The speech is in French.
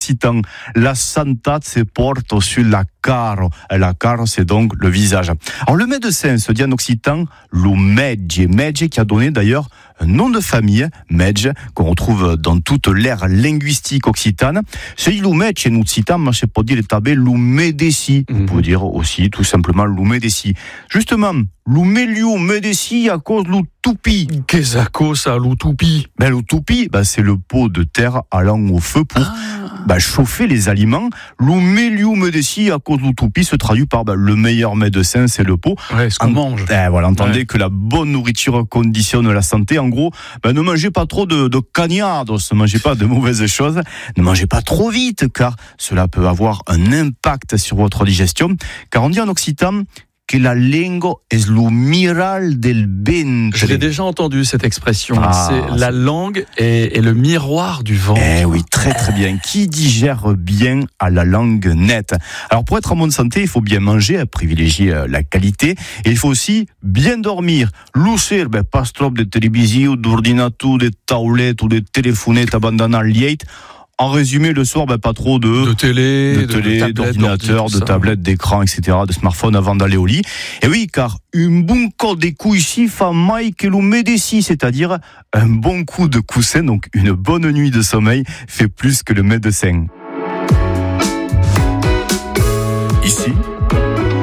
occitan. La santat se porte sur la caro. La caro, c'est donc le visage. Alors, le médecin se dit en occitan lo medge. Medge qui a donné d'ailleurs un nom de famille, medge, qu'on retrouve dans toute l'ère linguistique occitane. C'est lo medge en occitan, mais je peux dire le tabé lo medeci. On peut dire aussi tout simplement lo medeci. Justement, lo melio medeci à cause lo tupi. Qu'est-ce que ça, lo tupi? Ben, le tupi, c'est le pot de terre allant au feu pour chauffer les aliments. Lo melio medeci à cause lo tupi se traduit par le meilleur médecin, c'est le pot. Ouais, ce qu'on mange. Voilà, entendez que la bonne nourriture conditionne la santé. En gros, ne mangez pas trop de cagnards, ne mangez pas de mauvaises choses, ne mangez pas trop vite, car cela peut avoir un impact sur votre digestion. Car on dit en occitan que la lingua es lo miral del ventre. Je l'ai déjà entendu, cette expression. La langue est le miroir du ventre. Eh oui, très très bien. Qui digère bien à la langue nette? Alors, pour être en bonne santé, il faut bien manger, privilégier la qualité, et il faut aussi bien dormir. Lucer, pas trop de télévision, d'ordinateur, de tablette ou de téléphonettes abandonnant liet. En résumé, le soir, pas trop de télé, d'ordinateur, de tablettes, d'écran, etc., de smartphone avant d'aller au lit. Et oui, car un bon coup de couissi fa mai que lo medeci, c'est-à-dire un bon coup de coussin, donc une bonne nuit de sommeil, fait plus que le médecin. Ici,